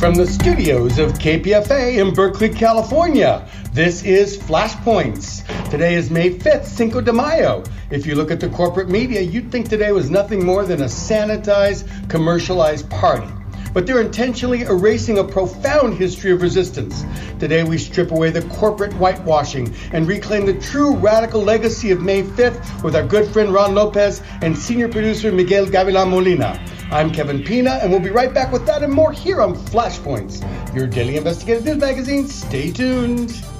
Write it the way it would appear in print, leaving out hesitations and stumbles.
From the studios of KPFA in Berkeley, California, this is Flashpoints. Today is May 5th, Cinco de Mayo. If you look at the corporate media, you'd think today was nothing more than a sanitized, commercialized party. But they're intentionally erasing a profound history of resistance. Today we strip away the corporate whitewashing and reclaim the true radical legacy of May 5th with our good friend Ron Lopez and senior producer Miguel Gavilan Molina. I'm Kevin Pina, and we'll be right back with that and more here on Flashpoints, your daily investigative news magazine. Stay tuned.